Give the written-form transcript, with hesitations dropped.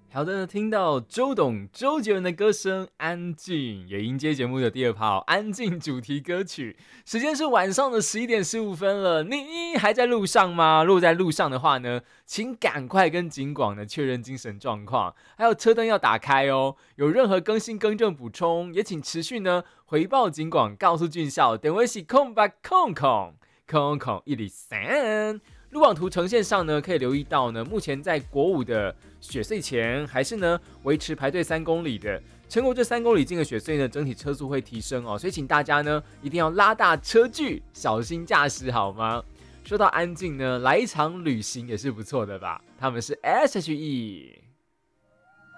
好的，听到周杰伦的歌声《安静》，也迎接节目的第二趴安静主题歌曲。时间是晚上的11:15了，你还在路上吗？如果在路上的话呢，请赶快跟警广呢确认精神状况，还有车灯要打开哦。有任何更新更正补充，也请持续呢回报警广，告诉军校。电话是空103。路网图呈现上呢，可以留意到呢，目前在国五的雪隧前，还是呢维持排队3公里的，撑过这3公里近的雪隧呢，整体车速会提升哦，所以请大家呢一定要拉大车距，小心驾驶好吗？说到安静呢，来一场旅行也是不错的吧？他们是 SHE。